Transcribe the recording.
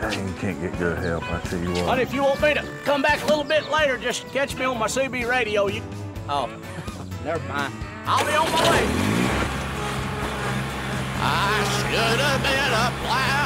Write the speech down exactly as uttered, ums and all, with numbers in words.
Dang, you can't get good help, I tell you what. But if you want me to come back a little bit later, just catch me on my C B radio. You... Oh, never mind. I'll be on my way. I should have been a plow.